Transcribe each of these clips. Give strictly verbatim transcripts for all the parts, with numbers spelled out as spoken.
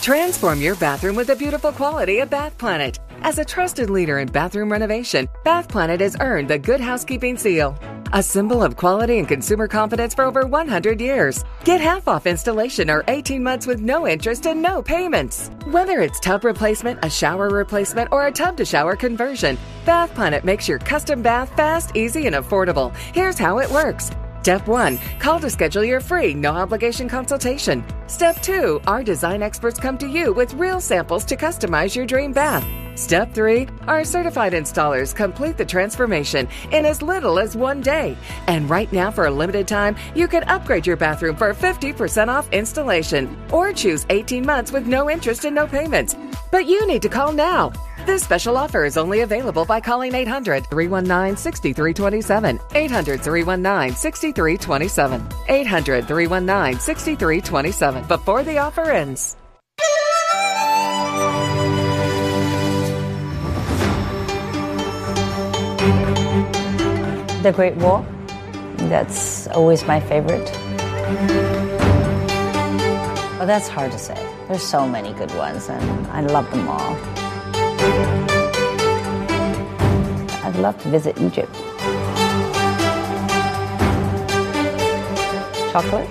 Transform your bathroom with the beautiful quality of Bath Planet. As a trusted leader in bathroom renovation, Bath Planet has earned the Good Housekeeping seal, a symbol of quality and consumer confidence for over one hundred years. Get half off installation or eighteen months with no interest and no payments. Whether it's tub replacement, a shower replacement, or a tub-to-shower conversion, Bath Planet makes your custom bath fast, easy, and affordable. Here's how it works. Step one, call to schedule your free, no-obligation consultation. Step two, our design experts come to you with real samples to customize your dream bath. Step three, our certified installers complete the transformation in as little as one day. And right now, for a limited time, you can upgrade your bathroom for fifty percent off installation or choose eighteen months with no interest and no payments. But you need to call now. This special offer is only available by calling eight hundred, three one nine, six three two seven, eight hundred, three one nine, six three two seven, eight hundred, three one nine, six three two seven before the offer ends. The Great Wall, that's always my favorite. Well, that's hard to say. There's so many good ones, and I love them all. I'd love to visit Egypt. Chocolate?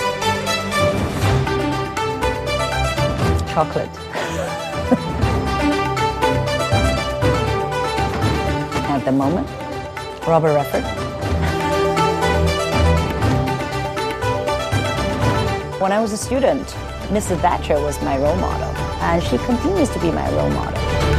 Chocolate. At the moment, Robert Redford. When I was a student, Missus Thatcher was my role model, and she continues to be my role model.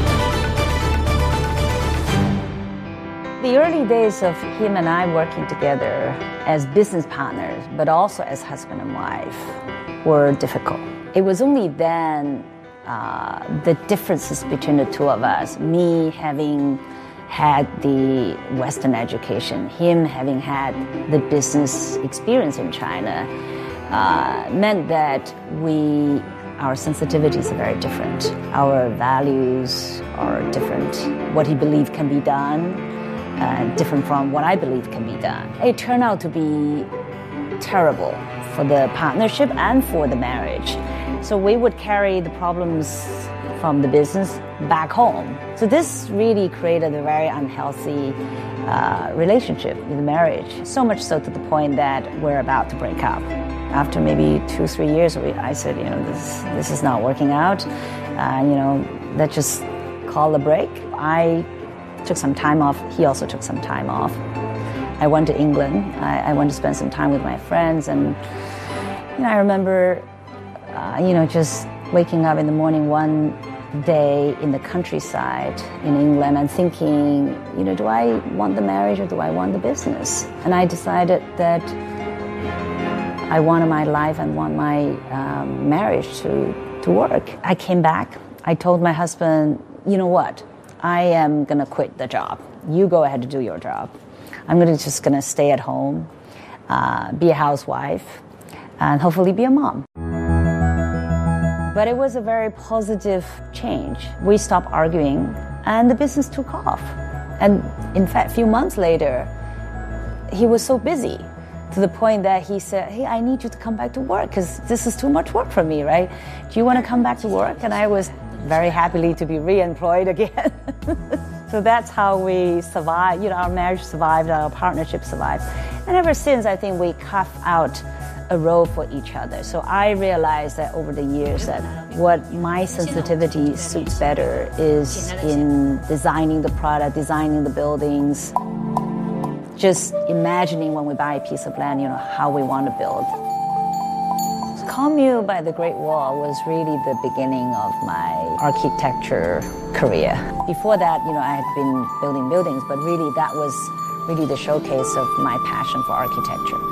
The early days of him and I working together as business partners, but also as husband and wife, were difficult. It was only then uh, the differences between the two of us, me having had the Western education, him having had the business experience in China, uh, meant that we, our sensitivities are very different. Our values are different. What he believed can be done, uh, different from what I believe can be done. It turned out to be terrible for the partnership and for the marriage. So we would carry the problems from the business back home. So this really created a very unhealthy uh, relationship in the marriage. So much so to the point that we're about to break up. After maybe two, three years, we, I said, you know, this this is not working out. Uh, you know, let's just call a break. I took some time off. He also took some time off. I went to England. I, I went to spend some time with my friends, and you know, I remember, uh, you know, just waking up in the morning one day in the countryside in England and thinking, you know, do I want the marriage or do I want the business? And I decided that I wanted my life and want my um, marriage to, to work. I came back. I told my husband, you know what? I am going to quit the job. You go ahead to do your job. I'm gonna just going to stay at home, uh, be a housewife, and hopefully be a mom. But it was a very positive change. We stopped arguing, and the business took off. And in fact, a few months later, he was so busy to the point that he said, hey, I need you to come back to work because this is too much work for me, right? Do you want to come back to work? And I was very happily to be re-employed again. So that's how we survived, you know, our marriage survived, our partnership survived. And ever since, I think we carved out a role for each other. So I realized that over the years that what my sensitivity suits better is in designing the product, designing the buildings, just imagining when we buy a piece of land, you know, how we want to build. Commune by the Great Wall was really the beginning of my architecture career. Before that, you know, I had been building buildings, but really that was really the showcase of my passion for architecture.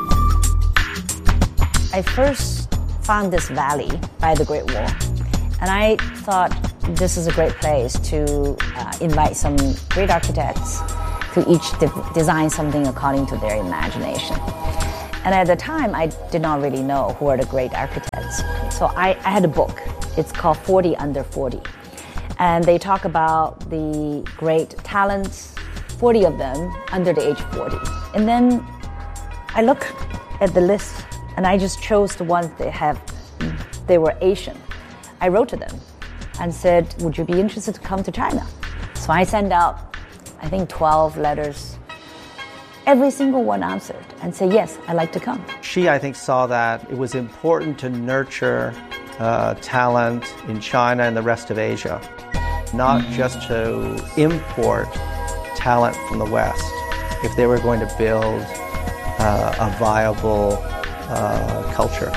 I first found this valley by the Great Wall, and I thought this is a great place to uh, invite some great architects to each de- design something according to their imagination. And at the time, I did not really know who are the great architects. So I, I had a book. It's called forty under forty. And they talk about the great talents, forty of them under the age of forty. And then I look at the list, and I just chose the ones that have, they were Asian. I wrote to them and said, would you be interested to come to China? So I sent out, I think, twelve letters. Every single one answered and said, yes, I'd like to come. She, I think, saw that it was important to nurture uh, talent in China and the rest of Asia, not just to import talent from the West if they were going to build uh, a viable uh, culture.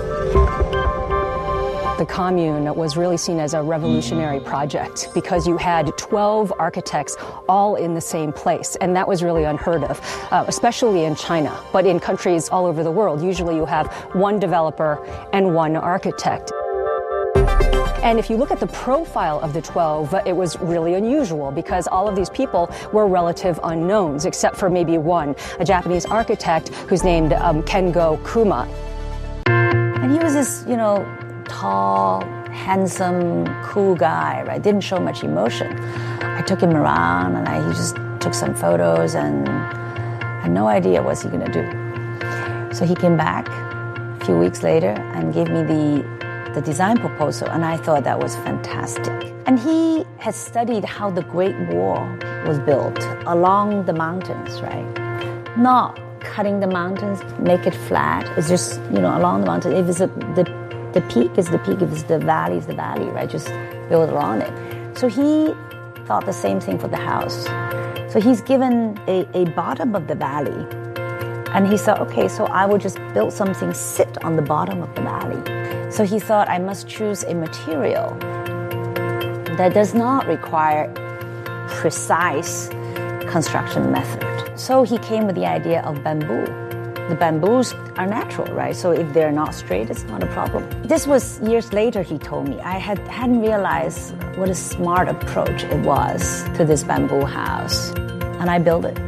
The commune was really seen as a revolutionary project because you had twelve architects all in the same place, and that was really unheard of, uh, especially in China. But in countries all over the world, usually you have one developer and one architect. And if you look at the profile of the twelve, it was really unusual because all of these people were relative unknowns, except for maybe one, a Japanese architect who's named um, Kengo Kuma. And he was this, you know, tall, handsome, cool guy, right? Didn't show much emotion. I took him around and I, he just took some photos and I had no idea what he going to do. So he came back a few weeks later and gave me the, the design proposal, and I thought that was fantastic. And he had studied how the Great Wall was built along the mountains, right? Not cutting the mountains, make it flat. It's just, you know, along the mountain. If it's a, the The peak is the peak, if it's the valley is the valley, right? Just build around it. So he thought the same thing for the house. So he's given a, a bottom of the valley. And he thought, okay, so I will just build something sit on the bottom of the valley. So he thought I must choose a material that does not require precise construction method. So he came with the idea of bamboo. The bamboos are natural, right? So if they're not straight, it's not a problem. This was years later, he told me. I had, hadn't realized what a smart approach it was to this bamboo house. And I built it.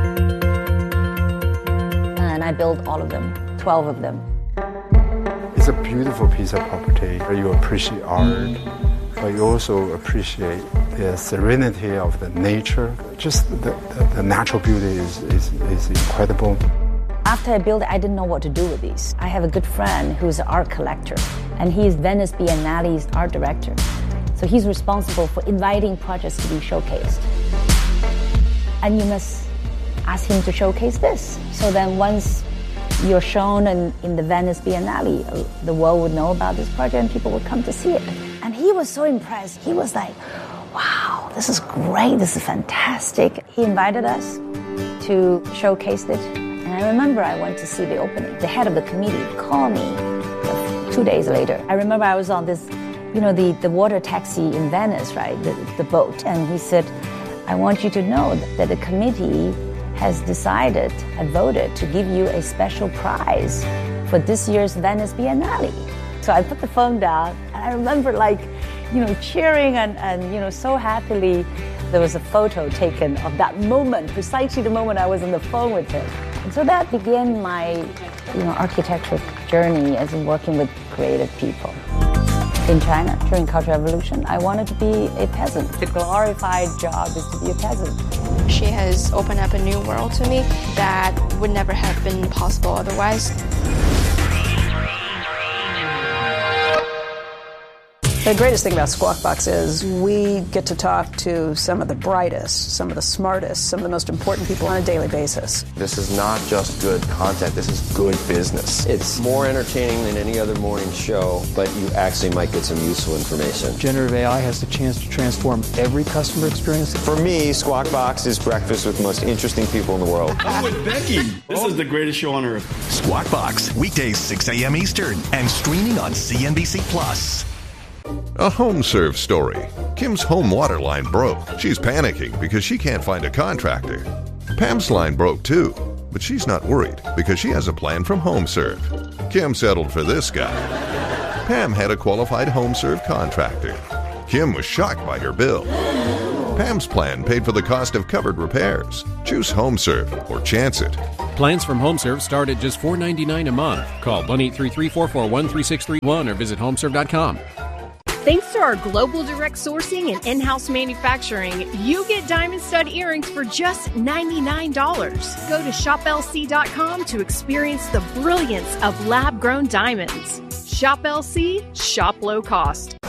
And I built all of them, twelve of them. It's a beautiful piece of property. You appreciate art, but you also appreciate the serenity of the nature. Just the, the, the natural beauty is, is, is incredible. After I built it, I didn't know what to do with these. I have a good friend who's an art collector, and he's Venice Biennale's art director. So he's responsible for inviting projects to be showcased. And you must ask him to showcase this. So then once you're shown in, in the Venice Biennale, the world would know about this project and people would come to see it. And he was so impressed. He was like, wow, this is great, this is fantastic. He invited us to showcase it. And I remember I went to see the opening. The head of the committee called me two days later. I remember I was on this, you know, the, the water taxi in Venice, right, the, the boat. And he said, I want you to know that the committee has decided and voted to give you a special prize for this year's Venice Biennale. So I put the phone down, and I remember, like, you know, cheering and, and, you know, so happily. There was a photo taken of that moment, precisely the moment I was on the phone with him. And so that began my, you know, architectural journey as in working with creative people. In China, during Cultural Revolution, I wanted to be a peasant. The glorified job is to be a peasant. She has opened up a new world to me that would never have been possible otherwise. The greatest thing about Squawk Box is we get to talk to some of the brightest, some of the smartest, some of the most important people on a daily basis. This is not just good content, this is good business. It's more entertaining than any other morning show, but you actually might get some useful information. Generative A I has the chance to transform every customer experience. For me, Squawk Box is breakfast with the most interesting people in the world. I'm with Becky. This is the greatest show on earth. Squawk Box, weekdays six a.m. Eastern and streaming on C N B C Plus. A HomeServe story. Kim's home water line broke. She's panicking because she can't find a contractor. Pam's line broke too, but she's not worried because she has a plan from HomeServe. Kim settled for this guy. Pam had a qualified HomeServe contractor. Kim was shocked by her bill. Pam's plan paid for the cost of covered repairs. Choose HomeServe or chance it. Plans from HomeServe start at just four dollars and ninety-nine cents a month. Call one eight three three, four four one, three six three one or visit homeserve dot com. Thanks to our global direct sourcing and in-house manufacturing, you get diamond stud earrings for just ninety-nine dollars. Go to shop L C dot com to experience the brilliance of lab-grown diamonds. Shop L C, shop low cost.